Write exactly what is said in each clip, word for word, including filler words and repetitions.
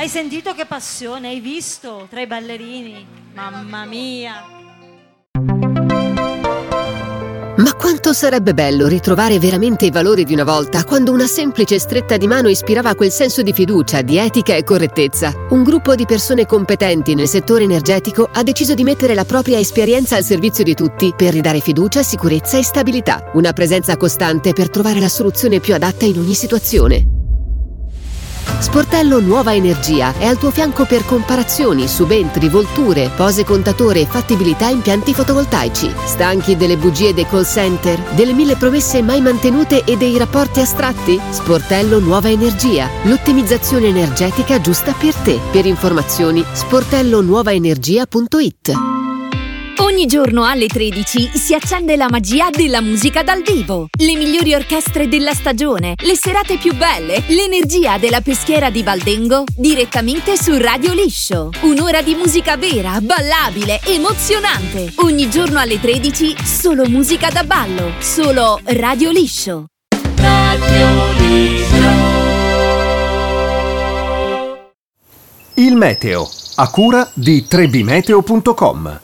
Hai sentito che passione? Hai visto tra i ballerini? Mamma mia! Ma quanto sarebbe bello ritrovare veramente i valori di una volta, quando una semplice stretta di mano ispirava quel senso di fiducia, di etica e correttezza. Un gruppo di persone competenti nel settore energetico ha deciso di mettere la propria esperienza al servizio di tutti per ridare fiducia, sicurezza e stabilità. Una presenza costante per trovare la soluzione più adatta in ogni situazione. Sportello Nuova Energia è al tuo fianco per comparazioni, subentri, volture, pose contatore e fattibilità impianti fotovoltaici. Stanchi delle bugie dei call center, delle mille promesse mai mantenute e dei rapporti astratti? Sportello Nuova Energia, l'ottimizzazione energetica giusta per te. Per informazioni sportello nuova energia punto it. Ogni giorno alle tredici si accende la magia della musica dal vivo. Le migliori orchestre della stagione, le serate più belle, l'energia della peschiera di Valdengo direttamente su Radio Liscio. Un'ora di musica vera, ballabile, emozionante. Ogni giorno alle tredici solo musica da ballo, solo Radio Liscio. Radio Liscio. Il meteo, a cura di tre b meteo punto com.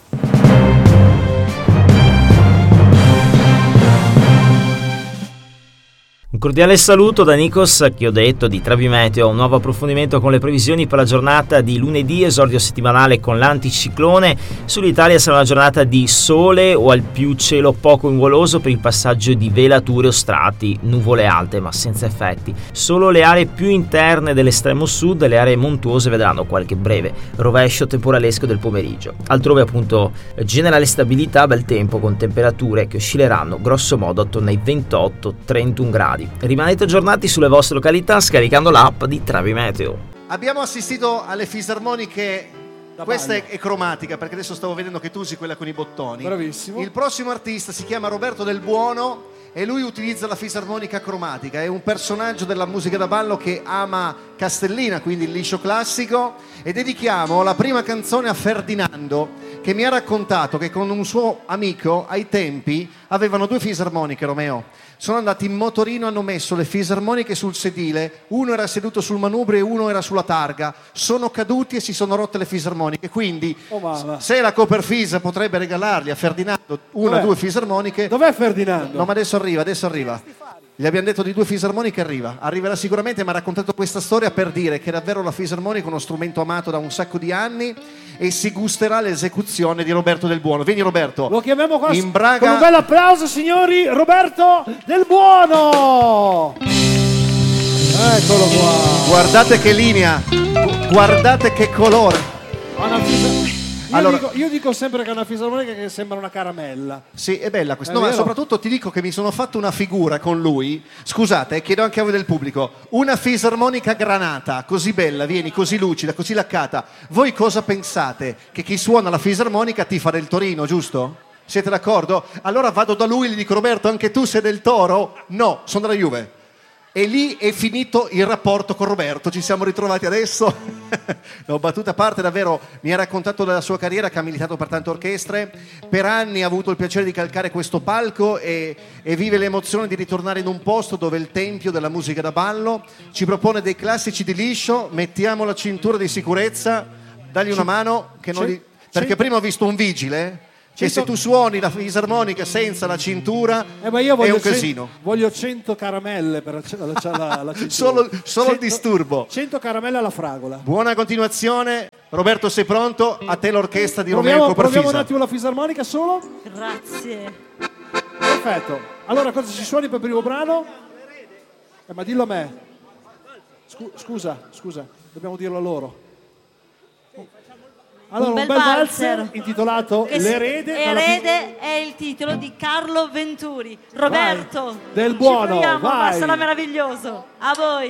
Un cordiale saluto da Nikos Chiodetto di Trebi Meteo, un nuovo approfondimento con le previsioni per la giornata di lunedì, esordio settimanale con l'anticiclone. Sull'Italia sarà una giornata di sole o al più cielo poco nuvoloso per il passaggio di velature o strati, nuvole alte ma senza effetti. Solo le aree più interne dell'estremo sud e le aree montuose vedranno qualche breve rovescio temporalesco del pomeriggio. Altrove appunto generale stabilità, bel tempo con temperature che oscilleranno grosso modo attorno ai ventotto trentuno gradi. Rimanete aggiornati sulle vostre località scaricando l'app di Trebi Meteo. Abbiamo assistito alle fisarmoniche, da questa è, bagno. è cromatica perché adesso stavo vedendo che tu usi quella con i bottoni. Bravissimo. Il prossimo artista si chiama Roberto Del Buono e lui utilizza la fisarmonica cromatica. È un personaggio della musica da ballo che ama Castellina, quindi il liscio classico, e dedichiamo la prima canzone a Ferdinando, che mi ha raccontato che con un suo amico ai tempi avevano due fisarmoniche, Romeo. Sono andati in motorino, hanno messo le fisarmoniche sul sedile, uno era seduto sul manubrio e uno era sulla targa, sono caduti e si sono rotte le fisarmoniche, quindi oh, se la Coperfisa potrebbe regalargli a Ferdinando una o due fisarmoniche. Dov'è Ferdinando? No, ma adesso arriva, adesso arriva. Gli abbiamo detto di due fisarmoniche, arriva. Arriverà sicuramente, mi ha raccontato questa storia per dire che davvero la fisarmonica è uno strumento amato da un sacco di anni e si gusterà l'esecuzione di Roberto Del Buono. Vieni Roberto. Lo chiamiamo qua in Braga. Con un bel applauso, signori, Roberto Del Buono. Eccolo qua. Guardate che linea, guardate che colore. Una fisa... Io, Allora, dico, io dico sempre che è una fisarmonica che sembra una caramella. sì, è bella questa. È No, ma vero? soprattutto ti dico che mi sono fatto una figura con lui. Scusate, chiedo anche a voi del pubblico. Una fisarmonica granata, così bella, vieni, così lucida, così laccata. Voi cosa pensate? Che chi suona la fisarmonica tifa del Torino, giusto? Siete d'accordo? Allora vado da lui e gli dico: Roberto, anche tu sei del Toro? No, sono della Juve. E lì è finito il rapporto con Roberto, ci siamo ritrovati adesso. No, battuta a parte, davvero mi ha raccontato della sua carriera, che ha militato per tante orchestre, per anni ha avuto il piacere di calcare questo palco e, e vive l'emozione di ritornare in un posto dove il tempio della musica da ballo ci propone dei classici di liscio. Mettiamo la cintura di sicurezza, dagli una mano, che non gli... perché prima ho visto un vigile che se tu suoni la fisarmonica senza la cintura eh, ma io voglio è un cento, casino. Voglio cento caramelle per la, la, la, la cintura. Solo, solo cento, il disturbo. cento caramelle alla fragola. Buona continuazione. Roberto, sei pronto? A te l'orchestra di Proviamo, Romeo Coperfisa. proviamo un attimo la fisarmonica solo. Grazie. Perfetto. Allora cosa ci suoni per il primo brano? Eh, ma dillo a me. Scu- scusa, scusa, dobbiamo dirlo a loro. Allora, un bel, un bel valzer, valzer intitolato che L'erede. Erede è il titolo di Carlo Venturi. Roberto, Del Buono, ci proviamo, vai. sarà meraviglioso. A voi.